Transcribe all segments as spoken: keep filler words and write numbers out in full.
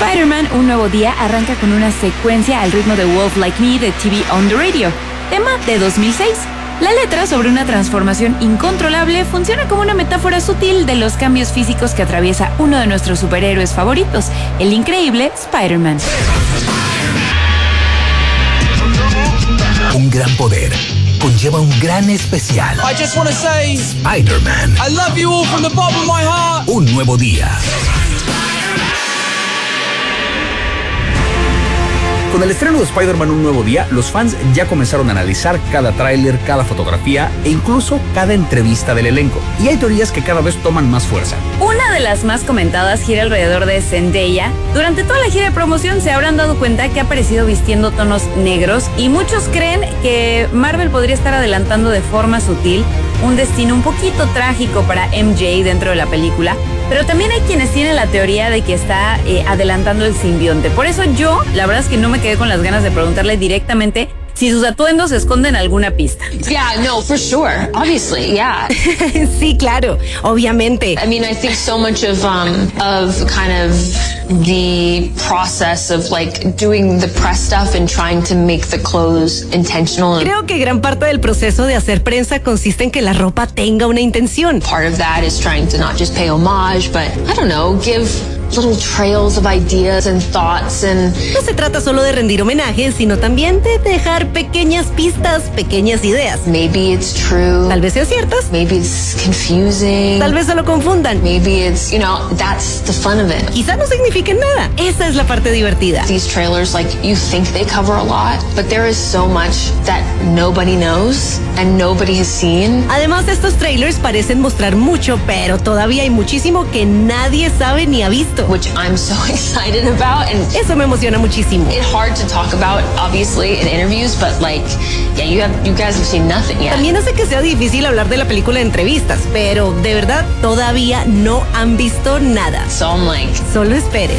Spider-Man Un Nuevo Día arranca con una secuencia al ritmo de Wolf Like Me de T V on the Radio, tema de dos mil seis. La letra, sobre una transformación incontrolable, funciona como una metáfora sutil de los cambios físicos que atraviesa uno de nuestros superhéroes favoritos, el increíble Spider-Man. Un gran poder conlleva un gran especial. I just want to say, Spider-Man. I love you all from the bottom of my heart. Un nuevo día. Con el estreno de Spider-Man Un Nuevo Día, los fans ya comenzaron a analizar cada tráiler, cada fotografía e incluso cada entrevista del elenco. Y hay teorías que cada vez toman más fuerza. Una de las más comentadas gira alrededor de Zendaya. Durante toda la gira de promoción se habrán dado cuenta que ha aparecido vistiendo tonos negros y muchos creen que Marvel podría estar adelantando de forma sutil un destino un poquito trágico para M J dentro de la película. Pero también hay quienes tienen la teoría de que está eh, adelantando el simbionte. Por eso yo, la verdad es que no me quedé con las ganas de preguntarle directamente si sus atuendos esconden alguna pista. Yeah, no, for sure. Obviously, yeah. Sí, claro, obviamente. I mean, I think so much of um of kind of the process of like doing the press stuff and trying to make the clothes intentional. Creo que gran parte del proceso de hacer prensa consiste en que la ropa tenga una intención. Part of that is trying to not just pay homage, but I don't know, give little trails of ideas and thoughts and... No se trata solo de rendir homenaje, sino también de dejar pequeñas pistas, pequeñas ideas. Maybe it's true. Tal vez sean ciertas. Maybe it's confusing. Tal vez se lo confundan. Maybe it's, you know, that's the fun of it. Quizá no signifiquen nada. Esa es la parte divertida. These trailers, like, you think they cover a lot, but there is so much that nobody knows and nobody has seen. Además, estos trailers parecen mostrar mucho, pero todavía hay muchísimo que nadie sabe ni ha visto. Which I'm so excited about, and eso me emociona muchísimo. It's hard to talk about, obviously, in interviews, but like, yeah, you have, you guys have seen nothing yet. También hace que sea difícil hablar de la película en entrevistas, pero de verdad todavía no han visto nada. So I'm like, solo esperen.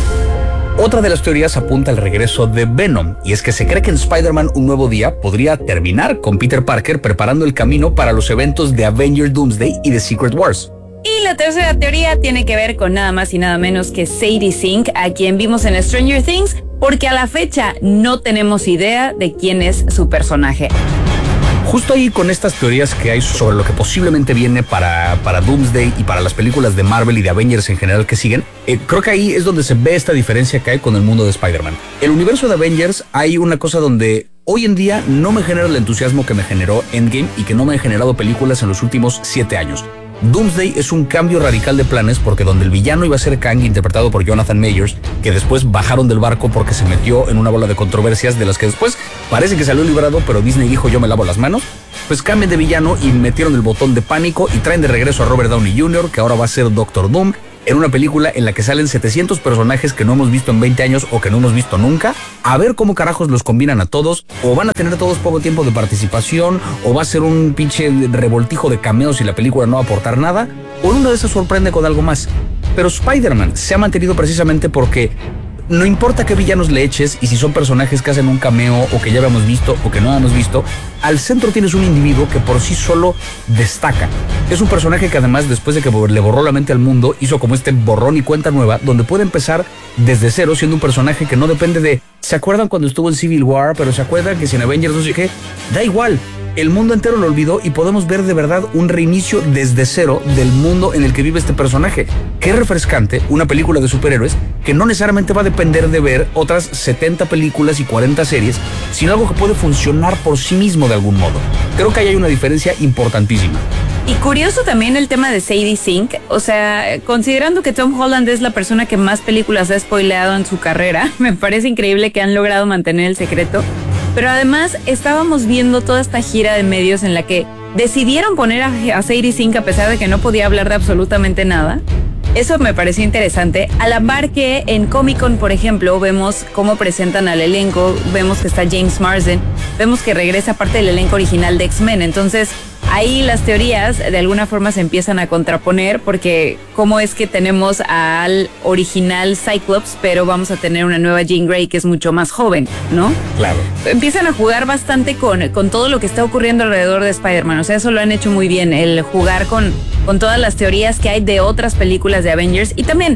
Otra de las teorías apunta al regreso de Venom, y es que se cree que en Spider-Man Un Nuevo Día podría terminar con Peter Parker preparando el camino para los eventos de Avengers Doomsday y de Secret Wars. Y la tercera teoría tiene que ver con nada más y nada menos que Sadie Sink, a quien vimos en Stranger Things, porque a la fecha no tenemos idea de quién es su personaje. Justo ahí, con estas teorías que hay sobre lo que posiblemente viene para, para Doomsday y para las películas de Marvel y de Avengers en general que siguen, eh, creo que ahí es donde se ve esta diferencia que hay con el mundo de Spider-Man. El universo de Avengers, hay una cosa donde hoy en día no me genera el entusiasmo que me generó Endgame y que no me ha generado películas en los últimos siete años. Doomsday es un cambio radical de planes, porque donde el villano iba a ser Kang, interpretado por Jonathan Majors, que después bajaron del barco porque se metió en una bola de controversias de las que después parece que salió librado, pero Disney dijo yo me lavo las manos, pues cambian de villano y metieron el botón de pánico y traen de regreso a Robert Downey junior, que ahora va a ser Doctor Doom, en una película en la que salen setecientos personajes que no hemos visto en veinte años o que no hemos visto nunca, a ver cómo carajos los combinan a todos, o van a tener todos poco tiempo de participación, o va a ser un pinche revoltijo de cameos y la película no va a aportar nada, o en una de esas sorprende con algo más. Pero Spider-Man se ha mantenido precisamente porque no importa qué villanos le eches y si son personajes que hacen un cameo o que ya habíamos visto o que no habíamos visto, al centro tienes un individuo que por sí solo destaca. Es un personaje que además, después de que le borró la mente al mundo, hizo como este borrón y cuenta nueva, donde puede empezar desde cero siendo un personaje que no depende de ¿se acuerdan cuando estuvo en Civil War? Pero ¿se acuerdan que si en Avengers no sé qué? Da igual. El mundo entero lo olvidó y podemos ver de verdad un reinicio desde cero del mundo en el que vive este personaje. Qué refrescante una película de superhéroes que no necesariamente va a depender de ver otras setenta películas y cuarenta series, sino algo que puede funcionar por sí mismo de algún modo. Creo que ahí hay una diferencia importantísima. Y curioso también el tema de Sadie Sink, o sea, considerando que Tom Holland es la persona que más películas ha spoileado en su carrera, me parece increíble que han logrado mantener el secreto. Pero además estábamos viendo toda esta gira de medios en la que decidieron poner a, a Sadie Sink a pesar de que no podía hablar de absolutamente nada. Eso me pareció interesante. A la par que en Comic Con, por ejemplo, vemos cómo presentan al elenco, vemos que está James Marsden, vemos que regresa parte del elenco original de X-Men. Entonces, ahí las teorías de alguna forma se empiezan a contraponer, porque cómo es que tenemos al original Cyclops, pero vamos a tener una nueva Jean Grey que es mucho más joven, ¿no? Claro. Empiezan a jugar bastante con, con todo lo que está ocurriendo alrededor de Spider-Man. O sea, eso lo han hecho muy bien, el jugar con, con todas las teorías que hay de otras películas de Avengers. Y también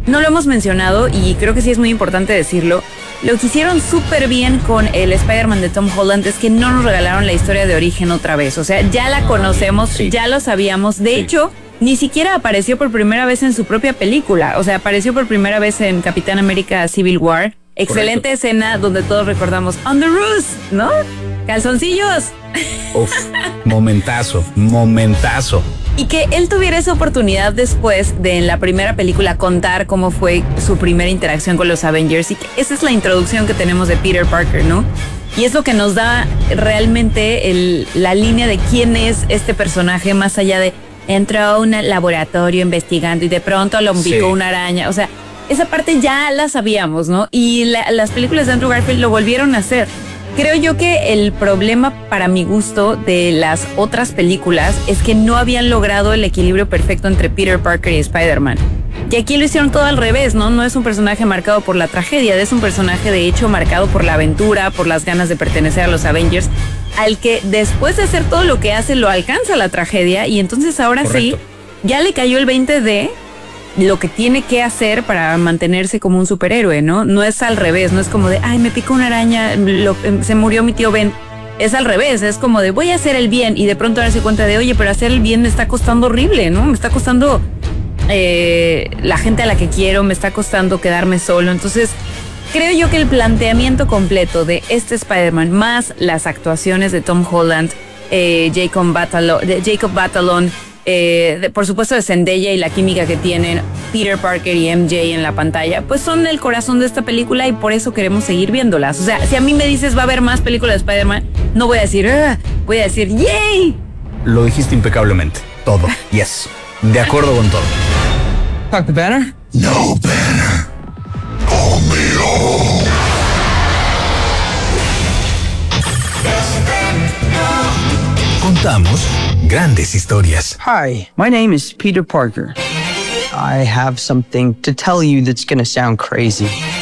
no lo hemos mencionado y creo que sí es muy importante decirlo. Lo que hicieron súper bien con el Spider-Man de Tom Holland es que no nos regalaron la historia de origen otra vez. O sea, ya la conocemos, sí. ya lo sabíamos. De sí. hecho, ni siquiera apareció por primera vez en su propia película. O sea, apareció por primera vez en Capitán América Civil War. Excelente Correcto. escena donde todos recordamos On the Roof, ¿no? Calzoncillos. Uf, momentazo, momentazo. Y que él tuviera esa oportunidad después de en la primera película contar cómo fue su primera interacción con los Avengers y que esa es la introducción que tenemos de Peter Parker, ¿no? Y es lo que nos da realmente el, la línea de quién es este personaje más allá de entró a un laboratorio investigando y de pronto lo picó sí. una araña, o sea, esa parte ya la sabíamos, ¿no? Y la, las películas de Andrew Garfield lo volvieron a hacer. Creo yo que el problema para mi gusto de las otras películas es que no habían logrado el equilibrio perfecto entre Peter Parker y Spider-Man. Y aquí lo hicieron todo al revés, ¿no? No es un personaje marcado por la tragedia, es un personaje de hecho marcado por la aventura, por las ganas de pertenecer a los Avengers, al que después de hacer todo lo que hace lo alcanza la tragedia y entonces ahora Correcto. sí, ya le cayó el veinte de lo que tiene que hacer para mantenerse como un superhéroe, ¿no? No es al revés, no es como de, ay, me picó una araña, lo, se murió mi tío Ben. Es al revés, es como de, voy a hacer el bien y de pronto darse cuenta de, oye, pero hacer el bien me está costando horrible, ¿no? Me está costando eh, la gente a la que quiero, me está costando quedarme solo. Entonces, creo yo que el planteamiento completo de este Spider-Man, más las actuaciones de Tom Holland, eh, Jacob Batalon, de Jacob Batalon, Eh, de, por supuesto de Zendaya y la química que tienen Peter Parker y M J en la pantalla, pues son el corazón de esta película y por eso queremos seguir viéndolas. O sea, si a mí me dices va a haber más películas de Spider-Man, no voy a decir, ah, voy a decir, ¡yay! Lo dijiste impecablemente, todo, yes, de acuerdo con todo. Doctor Banner? No, Banner. Call me home. Contamos grandes historias. Hi, my name is Peter Parker. I have something to tell you that's gonna sound crazy.